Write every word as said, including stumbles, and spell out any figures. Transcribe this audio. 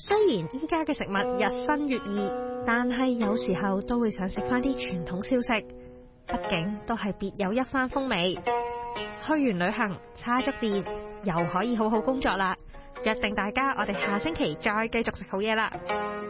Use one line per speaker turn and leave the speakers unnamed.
雖然依家嘅食物日新月異，但係有時候都會想食翻啲傳統小食，畢竟都係別有一番風味。去完旅行，叉足電，又可以好好工作啦。約定大家，我哋下星期再繼續食好嘢啦。